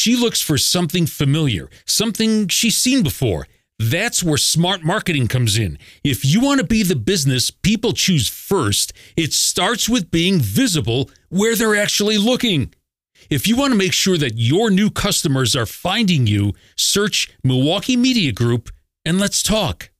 She looks for something familiar, something she's seen before. That's where smart marketing comes in. If you want to be the business people choose first, it starts with being visible where they're actually looking. If you want to make sure that your new customers are finding you, search Milwaukee Media Group and let's talk.